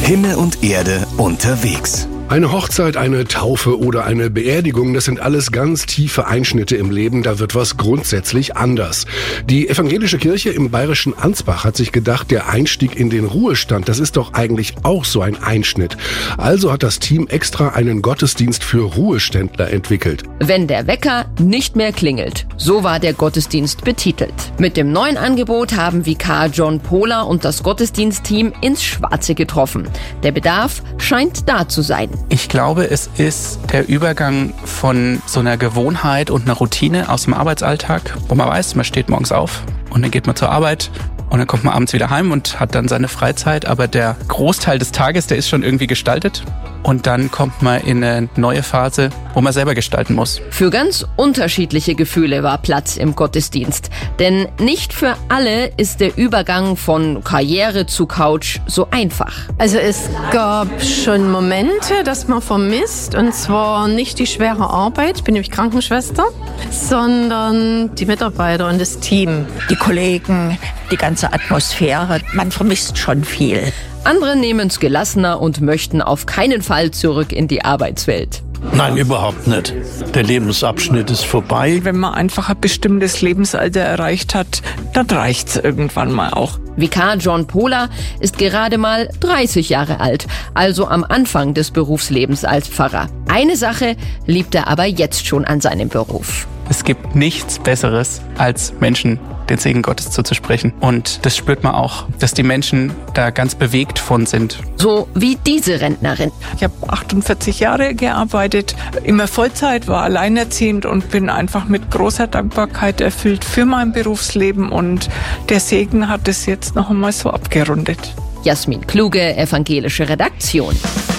Himmel und Erde unterwegs. Eine Hochzeit, eine Taufe oder eine Beerdigung, das sind alles ganz tiefe Einschnitte im Leben, da wird was grundsätzlich anders. Die evangelische Kirche im bayerischen Ansbach hat sich gedacht, der Einstieg in den Ruhestand, das ist doch eigentlich auch so ein Einschnitt. Also hat das Team extra einen Gottesdienst für Ruheständler entwickelt. Wenn der Wecker nicht mehr klingelt, so war der Gottesdienst betitelt. Mit dem neuen Angebot haben Vikar John Pohler und das Gottesdienstteam ins Schwarze getroffen. Der Bedarf scheint da zu sein. Ich glaube, es ist der Übergang von so einer Gewohnheit und einer Routine aus dem Arbeitsalltag, wo man weiß, man steht morgens auf und dann geht man zur Arbeit und dann kommt man abends wieder heim und hat dann seine Freizeit. Aber der Großteil des Tages, der ist schon irgendwie gestaltet. Und dann kommt man in eine neue Phase, wo man selber gestalten muss. Für ganz unterschiedliche Gefühle war Platz im Gottesdienst. Denn nicht für alle ist der Übergang von Karriere zu Couch so einfach. Also es gab schon Momente, dass man vermisst. Und zwar nicht die schwere Arbeit, ich bin nämlich Krankenschwester, sondern die Mitarbeiter und das Team. Die Kollegen, die ganze Atmosphäre, man vermisst schon viel. Andere nehmen's gelassener und möchten auf keinen Fall zurück in die Arbeitswelt. Nein, überhaupt nicht. Der Lebensabschnitt ist vorbei. Wenn man einfach ein bestimmtes Lebensalter erreicht hat, dann reicht's irgendwann mal auch. Vikar John Pohler ist gerade mal 30 Jahre alt, also am Anfang des Berufslebens als Pfarrer. Eine Sache liebt er aber jetzt schon an seinem Beruf. Es gibt nichts Besseres, als Menschen den Segen Gottes zuzusprechen. Und das spürt man auch, dass die Menschen da ganz bewegt von sind. So wie diese Rentnerin. Ich habe 48 Jahre gearbeitet, immer Vollzeit, war alleinerziehend und bin einfach mit großer Dankbarkeit erfüllt für mein Berufsleben. Und der Segen hat es jetzt noch einmal so abgerundet. Jasmin Kluge, evangelische Redaktion.